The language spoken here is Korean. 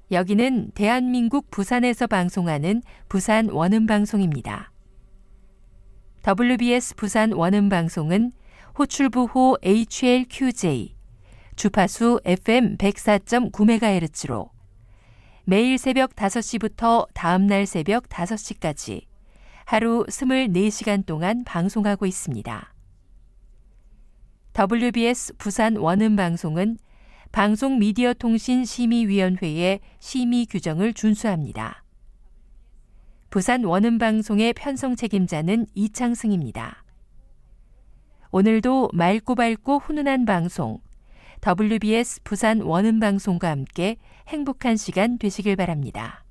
여기는 대한민국 부산에서 방송하는 부산 원음방송입니다. WBS 부산 원음방송은 호출부호 HLQJ, 주파수 FM 104.9MHz로 매일 새벽 5시부터 다음날 새벽 5시까지 하루 24시간 동안 방송하고 있습니다. WBS 부산 원음방송은 방송미디어통신심의위원회의 심의 규정을 준수합니다. 부산 원음방송의 편성 책임자는 이창승입니다. 오늘도 맑고 밝고 훈훈한 방송, WBS 부산 원음방송과 함께 행복한 시간 되시길 바랍니다.